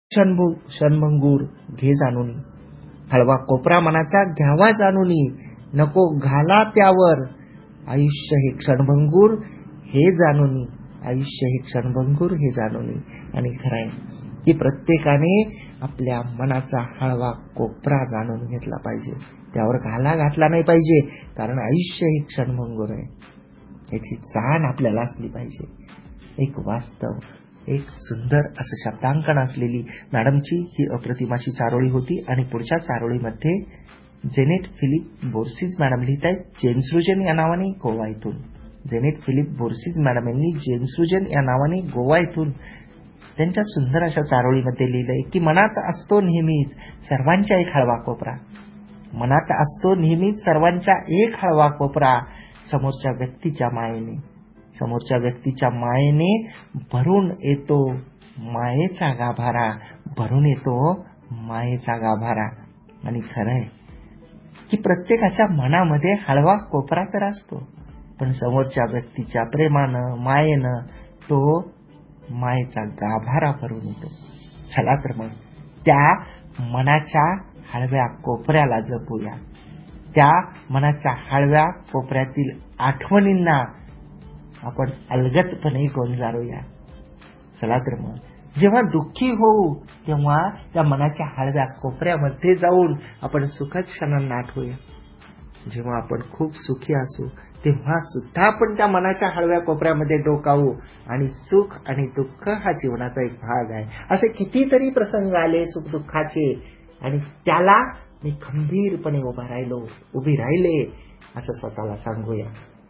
क्षणभंगूर घे जाणूनी, हळवा कोपरा मनाचा घ्यावा जाणूनी, नको घाला त्यावर, आयुष्य हे क्षणभंगूर हे जाणूनी, आयुष्य हे क्षणभंगूर हे जाणूनी. आणि खरंय की प्रत्येकाने आपल्या मनाचा हळवा कोपरा जाणून घेतला पाहिजे, त्यावर घाला घातला नाही पाहिजे, कारण आयुष्य हे क्षणभंगूर आहे, याची जाण आपल्याला असली पाहिजे. एक वास्तव, एक सुंदर असं शब्दांकन असलेली मॅडमची ही अप्रतिम अशी चारोळी होती. आणि पुढच्या चारोळीमध्ये जेनेट फिलिप बोर्सिस मॅडम लिहित आहेत जेनसृजन या नावाने गोवा इथून. जेनेट फिलिप बोर्सिस मॅडम यांनी जेनसृजन या नावाने गोवा इथून त्यांच्या सुंदर अशा चारोळीमध्ये लिहिलंय की मनात असतो नेहमीच सर्वांच्या एक हळवा कोपरा, मनात असतो नेहमीच सर्वांच्या एक हळवा कोपरा, समोरच्या व्यक्तीच्या मायेने, समोरच्या व्यक्तीच्या मायेने भरून येतो मायेचा गाभारा, भरून येतो मायेचा गाभारा. आणि खरंय की प्रत्येकाच्या मनामध्ये हळवा कोपरा तर असतो, पण समोरच्या व्यक्तीच्या प्रेमानं मायेनं तो मायेचा गाभारा भरून येतो. चला तर मग त्या मनाच्या हळव्या कोपऱ्याला जपूया, त्या मनाच्या हळव्या कोपऱ्यातील आठवणींना आपण अलगदपणे गोंजारूया. चला तर मग जेव्हा दुःखी होऊ तेव्हा त्या मनाच्या हळव्या कोपऱ्यामध्ये जाऊन आपण सुखद क्षणांना आठवूया. जेव्हा आपण खूप सुखी असू तेव्हा सुद्धा आपण त्या मनाच्या हळव्या कोपऱ्यामध्ये डोकावू. आणि सुख आणि दुःख हा जीवनाचा एक भाग आहे. असे कितीतरी प्रसंग आले सुख दुःखाचे, आणि त्याला मी खंबीरपणे उभी राहिले असं स्वतःला सांगूया.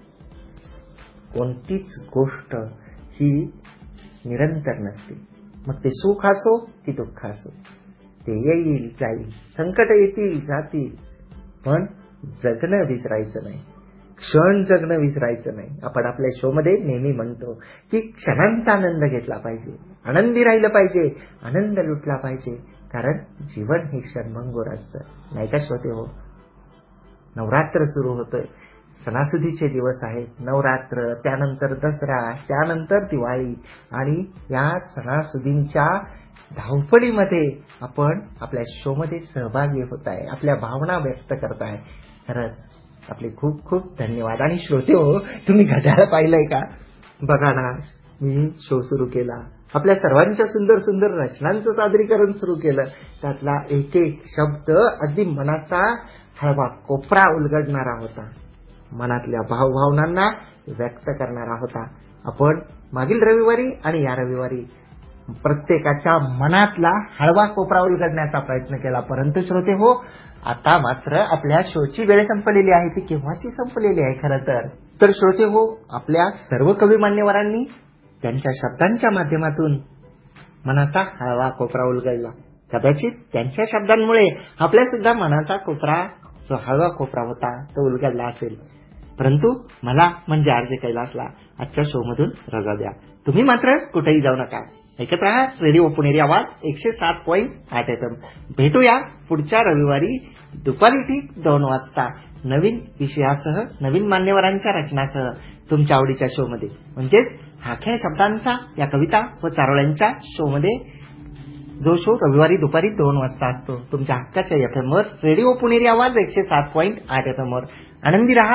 कोणतीच गोष्ट ही निरंतर नसते, मग ते सुख असो की दुःख असो, ते येईल जाईल, संकट येतील जातील, पण जगणं विसरायचं नाही, क्षण जगणं विसरायचं नाही. आपण आपल्या शो मध्ये नेहमी म्हणतो की क्षणांचा आनंद घेतला पाहिजे, आनंदी राहिलं पाहिजे, आनंद लुटला पाहिजे, कारण जीवन हे क्षणभंगूर असतं, नाही का श्रोते हो. नवरात्र सुरू होतोय, सणासुदीचे दिवस आहेत, नवरात्र, त्यानंतर दसरा, त्यानंतर दिवाळी, आणि या सणासुदींच्या धावपळीमध्ये आपण आपल्या शो मध्ये सहभागी होत आहे, आपल्या भावना व्यक्त करताय. खरंच आपले खूप खूप धन्यवाद. आणि श्रोते हो, तुम्ही घड्याळ पाहिलंय का? बघा ना, मी शो सुरू केला, आपल्या सर्वांच्या सुंदर सुंदर रचनांचं सादरीकरण सुरू केलं, त्यातला एक एक शब्द अगदी मनाचा हळवा कोपरा उलगडणारा होता, मनातल्या भावभावनांना व्यक्त करणारा होता. आपण मागील रविवारी आणि या रविवारी प्रत्येकाच्या मनातला हळवा कोपरा उलगडण्याचा प्रयत्न केला, परंतु श्रोते हो, आता मात्र आपल्या शोची वेळ संपलेली आहे. ती केव्हाची संपलेली आहे खरं तर श्रोते हो, आपल्या सर्व कवी मान्यवरांनी त्यांच्या शब्दांच्या माध्यमातून मनाचा हळवा कोपरा उलगडला. कदाचित त्यांच्या शब्दांमुळे आपल्या सुद्धा मनाचा कोपरा, जो हळवा कोपरा होता, तो उलगडला असेल. परंतु मला म्हणजे आरजे कैलासला आजच्या शो मधून रजा द्या. तुम्ही मात्र कुठेही जाऊ नका, ऐकत राहा रेडिओ पुणेरी आवाज 107.8 FM. भेटूया पुढच्या रविवारी दुपारी ठीक 2 वाजता नवीन विषयासह, नवीन मान्यवरांच्या रचनासह तुमच्या आवडीच्या शो मध्ये, म्हणजेच हाख्या शब्दांचा या कविता व चारोळ्यांच्या शो मध्ये, जो शो रविवारी दुपारी 2 वाजता असतो तुमच्या हक्काच्या FM वर, रेडिओ पुणेरी आवाज 107.8 FM वर. आनंदी राहा.